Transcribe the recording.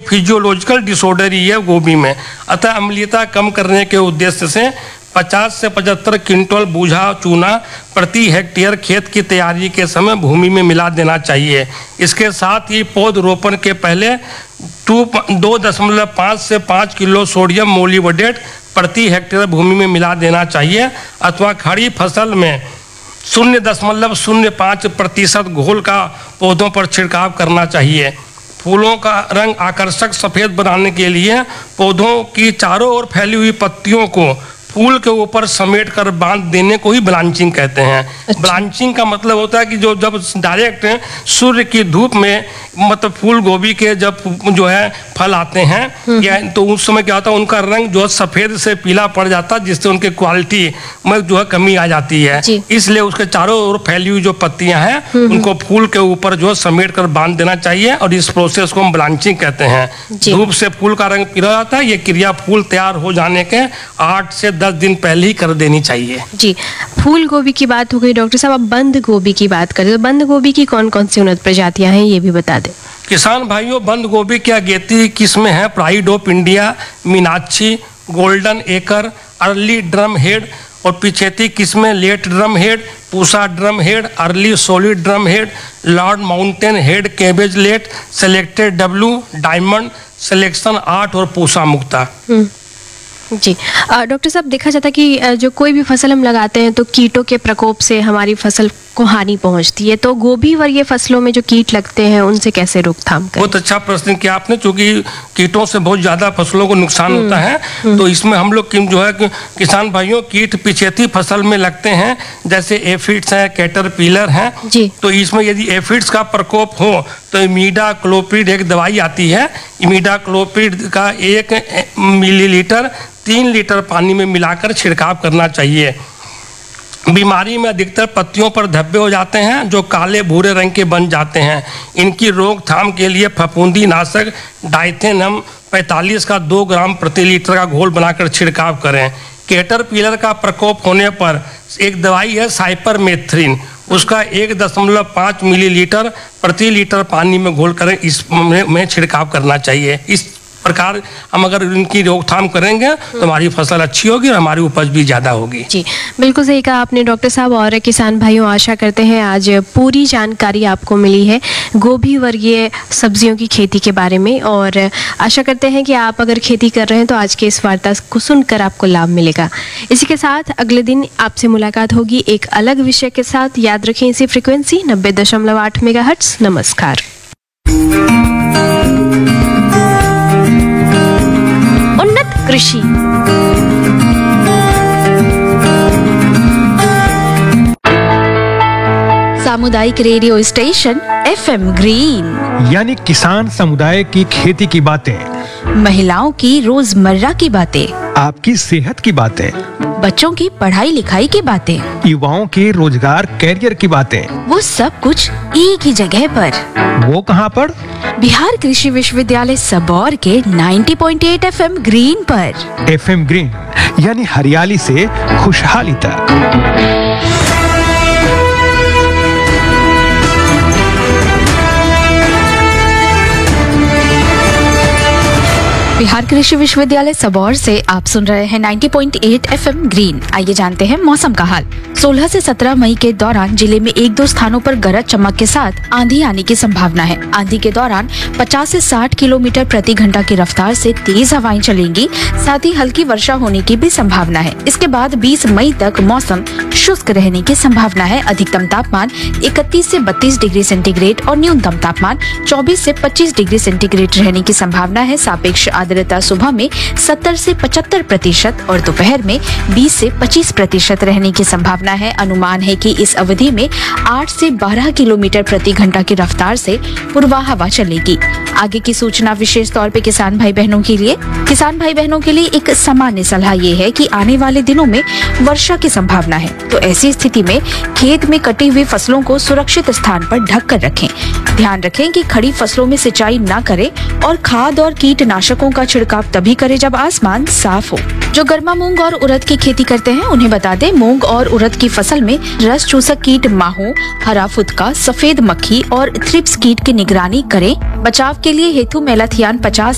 Physiological disorder ही है गोभी में। अतः अम्लीयता कम करने के उद्देश्य से 50 से 75 क्विंटल बूझा चूना प्रति हेक्टेयर खेत की तैयारी के समय भूमि में मिला देना चाहिए। इसके साथ ही पौधरोपण के पहले 2.5 से 5 किलो सोडियम मोलिब्डेट प्रति हेक्टेयर भूमि में मिला देना चाहिए अथवा खड़ी फसल में 0.05% घोल का पौधों पर छिड़काव करना चाहिए। फूलों का रंग आकर्षक सफ़ेद बनाने के लिए पौधों की चारों ओर फैली हुई पत्तियों को फूल के ऊपर समेट कर बांध देने को ही ब्लांचिंग कहते हैं। अच्छा। ब्लांचिंग का मतलब होता है कि जो जब डायरेक्ट सूर्य की धूप में मतलब फूल गोभी के जब जो है फल आते हैं या तो उस समय क्या होता है उनका रंग जो है सफ़ेद से पीला पड़ जाता है, जिससे उनके क्वालिटी में जो है कमी आ जाती है। इसलिए उसके चारों ओर फैली हुई जो पत्तियां हैं उनको फूल के ऊपर जो है समेट कर बांध देना चाहिए और इस प्रोसेस को हम ब्लांचिंग कहते हैं। धूप से फूल का रंग पीला जाता है। ये क्रिया फूल तैयार हो जाने के 8 से 10 दिन पहले ही कर देनी चाहिए। जी, फूल गोभी की बात हो गई डॉक्टर साहब, अब बंद गोभी की बात करें तो बंद गोभी की कौन कौन सी उन्नत प्रजातियां हैं ये भी बता दें। किसान भाइयों, बंद गोभी की अगेती किस्में हैं pride of India, Meenakshi, golden acre, early drum head और पिछेती किस्में late drum head, Pusa drum head, early solid drum head, Lord mountain head, cabbage late, selected W, diamond, selection 8 और पूसा मुक्ता। जी डॉक्टर साहब, देखा जाता है कि जो कोई भी फसल हम लगाते हैं तो कीटों के प्रकोप से हमारी फसल को हानि पहुंचती है, तो गोभी वर्गीय फसलों में जो कीट लगते हैं उनसे कैसे रोकथाम करें? बहुत अच्छा प्रश्न किया आपने, क्योंकि कीटों से बहुत ज्यादा फसलों को नुकसान होता है। तो इसमें हम लोग जो है किसान भाइयों कीट पिछेती फसल में लगते हैं, जैसे एफिड्स हैं, कैटरपिलर हैं। तो इसमें यदि एफिड्स का प्रकोप हो तो इमीडाक्लोप्रिड एक दवाई आती है। इमीडाक्लोप्रिड का 1 मिलीलीटर 3 लीटर पानी में मिलाकर छिड़काव करना चाहिए। बीमारी में अधिकतर पत्तियों पर धब्बे हो जाते हैं जो काले भूरे रंग के बन जाते हैं। इनकी रोकथाम के लिए फफूंदी नाशक डाइथेनम 45 का 2 ग्राम प्रति लीटर का घोल बनाकर छिड़काव करें। कैटरपिलर का प्रकोप होने पर एक दवाई है साइपरमेथ्रिन, उसका 1.5 मिलीलीटर प्रति लीटर पानी में घोल कर इसमें छिड़काव करना चाहिए। इस प्रकार हम अगर इनकी रोकथाम करेंगे तो हमारी फसल अच्छी होगी और हमारी उपज भी ज़्यादा होगी। जी बिल्कुल सही कहा आपने डॉक्टर साहब। और किसान भाइयों, आशा करते हैं आज पूरी जानकारी आपको मिली है गोभी वर्गीय सब्जियों की खेती के बारे में, और आशा करते हैं कि आप अगर खेती कर रहे हैं तो आज के इस वार्ता को सुनकर आपको लाभ मिलेगा। इसी के साथ अगले दिन आपसे मुलाकात होगी एक अलग विषय के साथ। याद रखें इसी फ्रिक्वेंसी 90.8 मेगाहर्ट्ज। नमस्कार। उन्नत कृषि सामुदायिक रेडियो स्टेशन FM ग्रीन, यानी किसान समुदाय की खेती की बातें, महिलाओं की रोजमर्रा की बातें, आपकी सेहत की बातें, बच्चों की पढ़ाई लिखाई की बातें, युवाओं के रोजगार कैरियर की बातें, वो सब कुछ एक ही जगह पर। वो कहाँ पर? बिहार कृषि विश्वविद्यालय सबौर के 90.8 FM ग्रीन पर। FM ग्रीन यानी हरियाली से खुशहाली तक। बिहार कृषि विश्वविद्यालय सबौर से आप सुन रहे हैं 90.8 FM ग्रीन। आइए जानते हैं मौसम का हाल। 16 से 17 मई के दौरान जिले में 1-2 स्थानों पर गरज चमक के साथ आंधी आने की संभावना है। आंधी के दौरान 50 से 60 किलोमीटर प्रति घंटा की रफ्तार से तेज हवाएं चलेंगी, साथ ही हल्की वर्षा होने की भी संभावना है। इसके बाद 20 मई तक मौसम शुष्क रहने की संभावना है। अधिकतम तापमान 31 से 32 डिग्री सेंटीग्रेड और न्यूनतम तापमान 24 से 25 डिग्री सेंटीग्रेड रहने की संभावना है। सापेक्ष आर्द्रता सुबह में 70 से 75% और दोपहर में 20 से 25% रहने की संभावना है। अनुमान है कि इस अवधि में 8 से 12 किलोमीटर प्रति घंटा की रफ्तार से पूर्वा हवा चलेगी। आगे की सूचना विशेष तौर पे किसान भाई बहनों के लिए। किसान भाई बहनों के लिए एक सामान्य सलाह ये है कि आने वाले दिनों में वर्षा की संभावना है, तो ऐसी स्थिति में खेत में कटी हुई फसलों को सुरक्षित स्थान पर ढक कर रखें। ध्यान रखें कि खड़ी फसलों में सिंचाई न करें और खाद और कीटनाशकों का छिड़काव तभी करें जब आसमान साफ हो। जो गर्मा मूंग और उड़द की खेती करते हैं उन्हें बता दें, मूंग और उड़द की फसल में रस चूसक कीट माहो, हरा फुदका, सफेद मक्खी और थ्रिप्स कीट की निगरानी करें। बचाव के लिए हेतु मेलाथियान 50